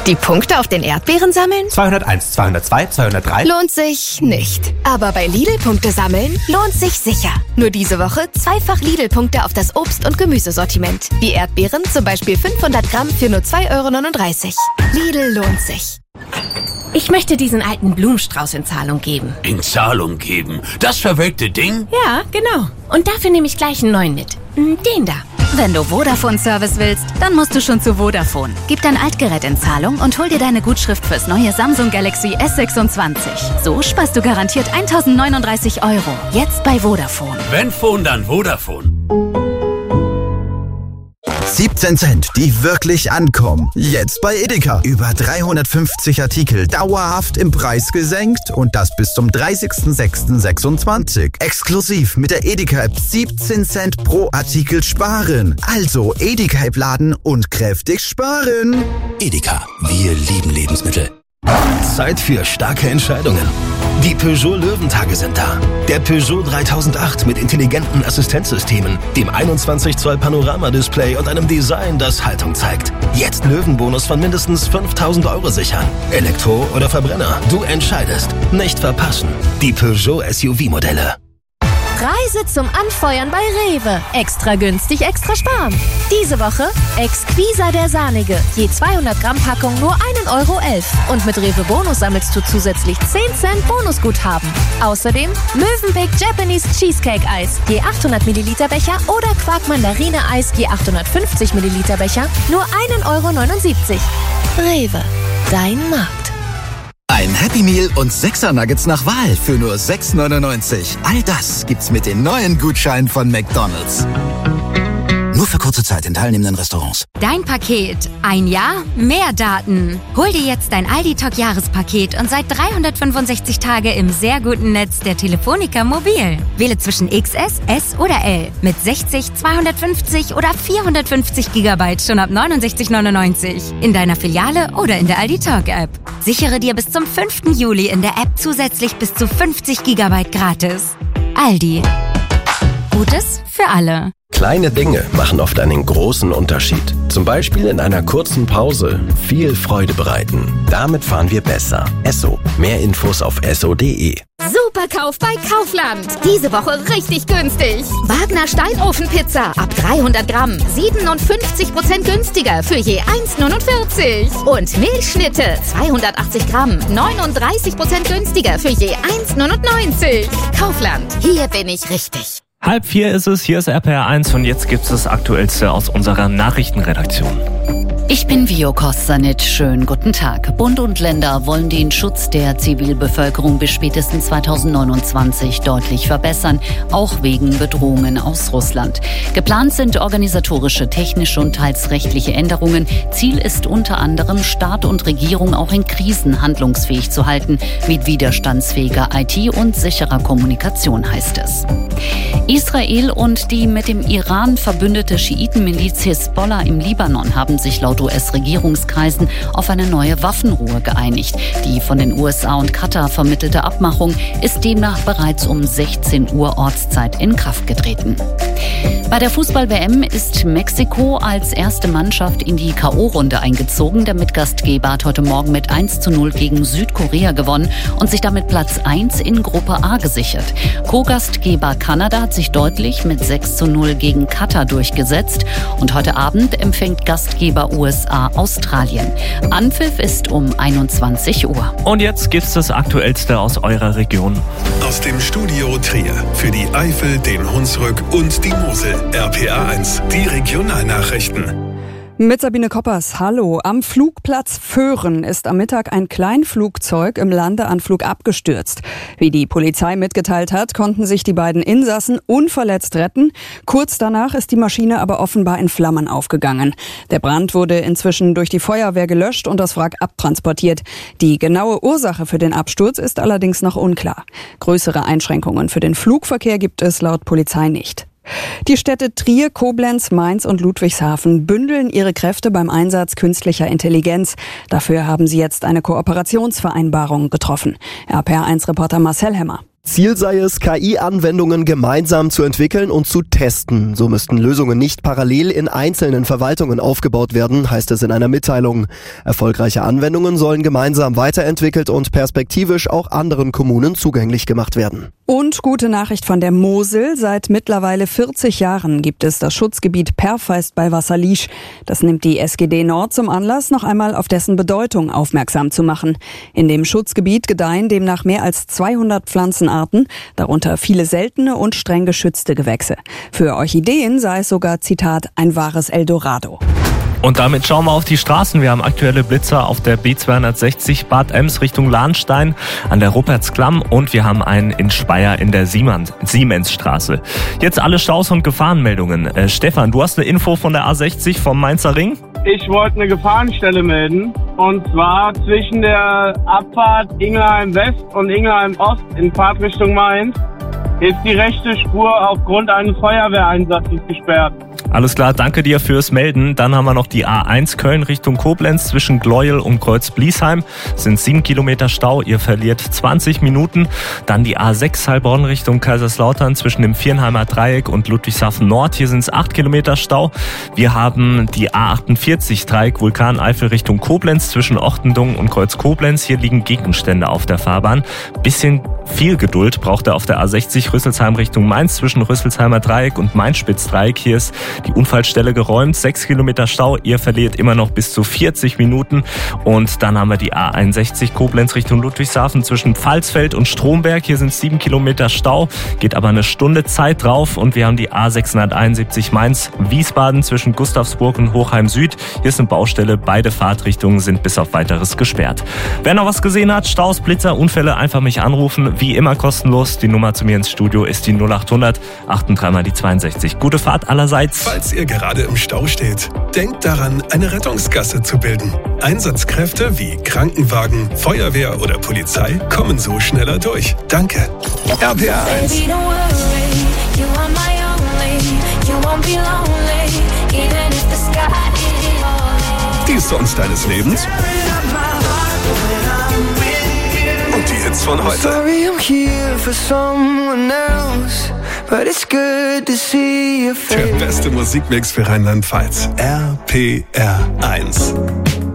Die Punkte auf den Erdbeeren sammeln? 201, 202, 203. Lohnt sich nicht. Aber bei Lidl Punkte sammeln lohnt sich sicher. Nur diese Woche zweifach Lidl-Punkte auf das Obst- und Gemüsesortiment. Wie Erdbeeren, zum Beispiel 500 Gramm für nur 2,39 €. Lidl lohnt sich. Ich möchte diesen alten Blumenstrauß in Zahlung geben. In Zahlung geben? Das verwelkte Ding? Ja, genau. Und dafür nehme ich gleich einen neuen mit. Den da. Wenn du Vodafone-Service willst, dann musst du schon zu Vodafone. Gib dein Altgerät in Zahlung und hol dir deine Gutschrift fürs neue Samsung Galaxy S26. So sparst du garantiert 1.039 €. Jetzt bei Vodafone. Wenn Phone, dann Vodafone. 17 Cent, die wirklich ankommen. Jetzt bei Edeka. Über 350 Artikel dauerhaft im Preis gesenkt und das bis zum 30.06.26. Exklusiv mit der Edeka-App 17 Cent pro Artikel sparen. Also Edeka-App laden und kräftig sparen. Edeka, wir lieben Lebensmittel. Zeit für starke Entscheidungen. Die Peugeot Löwentage sind da. Der Peugeot 3008 mit intelligenten Assistenzsystemen, dem 21 Zoll Panorama-Display und einem Design, das Haltung zeigt. Jetzt Löwenbonus von mindestens 5.000 € sichern. Elektro oder Verbrenner, du entscheidest. Nicht verpassen. Die Peugeot SUV-Modelle. Reise zum Anfeuern bei Rewe. Extra günstig, extra sparen. Diese Woche Exquisa der Sahnige. Je 200 Gramm Packung nur 1,11 € Und mit Rewe Bonus sammelst du zusätzlich 10 Cent Bonusguthaben. Außerdem Mövenpick Japanese Cheesecake Eis. Je 800 Milliliter Becher oder Quark Mandarine Eis. Je 850 Milliliter Becher nur 1,79 €. Rewe. Dein Markt. Ein Happy Meal und 6er Nuggets nach Wahl für nur 6,99 €. All das gibt's mit den neuen Gutscheinen von McDonald's. Nur für kurze Zeit in teilnehmenden Restaurants. Dein Paket. Ein Jahr, mehr Daten. Hol dir jetzt dein Aldi-Talk-Jahrespaket und seit 365 Tage im sehr guten Netz der Telefonica Mobil. Wähle zwischen XS, S oder L. Mit 60, 250 oder 450 GB schon ab 69,99 € in deiner Filiale oder in der Aldi-Talk-App. Sichere dir bis zum 5. Juli in der App zusätzlich bis zu 50 GB gratis. Aldi. Gutes für alle. Kleine Dinge machen oft einen großen Unterschied. Zum Beispiel in einer kurzen Pause viel Freude bereiten. Damit fahren wir besser. Esso. Mehr Infos auf esso.de. Superkauf bei Kaufland. Diese Woche richtig günstig. Wagner Steinofenpizza ab 300 Gramm. 57% günstiger für je 1,49 €. Und Milchschnitte 280 Gramm. 39% günstiger für je 1,99 €. Kaufland. Hier bin ich richtig. 3:30 ist es, hier ist RPR 1 und jetzt gibt es das Aktuellste aus unserer Nachrichtenredaktion. Ich bin Vio Kostanic. Schönen guten Tag. Bund und Länder wollen den Schutz der Zivilbevölkerung bis spätestens 2029 deutlich verbessern, auch wegen Bedrohungen aus Russland. Geplant sind organisatorische, technische und teils rechtliche Änderungen. Ziel ist unter anderem, Staat und Regierung auch in Krisen handlungsfähig zu halten, mit widerstandsfähiger IT und sicherer Kommunikation, heißt es. Israel und die mit dem Iran verbündete Schiitenmiliz Hisbollah im Libanon haben sich laut US-Regierungskreisen auf eine neue Waffenruhe geeinigt. Die von den USA und Katar vermittelte Abmachung ist demnach bereits um 16 Uhr Ortszeit in Kraft getreten. Bei der Fußball-WM ist Mexiko als erste Mannschaft in die K.O.-Runde eingezogen. Der Mitgastgeber hat heute Morgen mit 1:0 gegen Südkorea gewonnen und sich damit Platz 1 in Gruppe A gesichert. Co-Gastgeber Kanada hat sich deutlich mit 6:0 gegen Katar durchgesetzt. Und heute Abend empfängt Gastgeber USA Australien. Anpfiff ist um 21 Uhr. Und jetzt gibt's das Aktuellste aus eurer Region. Aus dem Studio Trier für die Eifel, den Hunsrück und die Mosel. RPA 1, die Regionalnachrichten. Mit Sabine Koppers, hallo. Am Flugplatz Föhren ist am Mittag ein Kleinflugzeug im Landeanflug abgestürzt. Wie die Polizei mitgeteilt hat, konnten sich die beiden Insassen unverletzt retten. Kurz danach ist die Maschine aber offenbar in Flammen aufgegangen. Der Brand wurde inzwischen durch die Feuerwehr gelöscht und das Wrack abtransportiert. Die genaue Ursache für den Absturz ist allerdings noch unklar. Größere Einschränkungen für den Flugverkehr gibt es laut Polizei nicht. Die Städte Trier, Koblenz, Mainz und Ludwigshafen bündeln ihre Kräfte beim Einsatz künstlicher Intelligenz. Dafür haben sie jetzt eine Kooperationsvereinbarung getroffen. RPR1-Reporter Marcel Hemmer. Ziel sei es, KI-Anwendungen gemeinsam zu entwickeln und zu testen. So müssten Lösungen nicht parallel in einzelnen Verwaltungen aufgebaut werden, heißt es in einer Mitteilung. Erfolgreiche Anwendungen sollen gemeinsam weiterentwickelt und perspektivisch auch anderen Kommunen zugänglich gemacht werden. Und gute Nachricht von der Mosel. Seit mittlerweile 40 Jahren gibt es das Schutzgebiet Perfeist bei Wasserliesch. Das nimmt die SGD Nord zum Anlass, noch einmal auf dessen Bedeutung aufmerksam zu machen. In dem Schutzgebiet gedeihen demnach mehr als 200 Pflanzenarten, darunter viele seltene und streng geschützte Gewächse. Für Orchideen sei es sogar, Zitat, ein wahres Eldorado. Und damit schauen wir auf die Straßen. Wir haben aktuelle Blitzer auf der B260 Bad Ems Richtung Lahnstein an der Rupertsklamm und wir haben einen in Speyer in der Siemensstraße. Jetzt alle Staus und Gefahrenmeldungen. Stefan, du hast eine Info von der A60 vom Mainzer Ring? Ich wollte eine Gefahrenstelle melden. Und zwar zwischen der Abfahrt Ingelheim West und Ingelheim Ost in Fahrtrichtung Mainz ist die rechte Spur aufgrund eines Feuerwehreinsatzes gesperrt. Alles klar, danke dir fürs Melden. Dann haben wir noch die A1 Köln Richtung Koblenz zwischen Gleuel und Kreuz-Bliesheim. Es sind 7 Kilometer Stau, ihr verliert 20 Minuten. Dann die A6 Heilbronn Richtung Kaiserslautern zwischen dem Viernheimer Dreieck und Ludwigshafen Nord. Hier sind es 8 Kilometer Stau. Wir haben die A48 Dreieck Vulkaneifel Richtung Koblenz zwischen Ochtendung und Kreuz-Koblenz. Hier liegen Gegenstände auf der Fahrbahn. Bisschen viel Geduld braucht er auf der A60 Rüsselsheim Richtung Mainz zwischen Rüsselsheimer Dreieck und Mainz-Spitz-Dreieck. Hier ist die Unfallstelle geräumt, 6 Kilometer Stau, ihr verliert immer noch bis zu 40 Minuten. Und dann haben wir die A61 Koblenz Richtung Ludwigshafen zwischen Pfalzfeld und Stromberg. Hier sind 7 Kilometer Stau, geht aber eine Stunde Zeit drauf. Und wir haben die A671 Mainz-Wiesbaden zwischen Gustavsburg und Hochheim Süd. Hier ist eine Baustelle, beide Fahrtrichtungen sind bis auf Weiteres gesperrt. Wer noch was gesehen hat, Staus, Blitzer, Unfälle, einfach mich anrufen. Wie immer kostenlos. Die Nummer zu mir ins Studio ist die 0800 83 mal die 62. Gute Fahrt allerseits. Falls ihr gerade im Stau steht, denkt daran, eine Rettungsgasse zu bilden. Einsatzkräfte wie Krankenwagen, Feuerwehr oder Polizei kommen so schneller durch. Danke. RPA 1. Die Songs deines Lebens. Und die Hits von heute. Der beste Musikmix für Rheinland-Pfalz. RPR 1.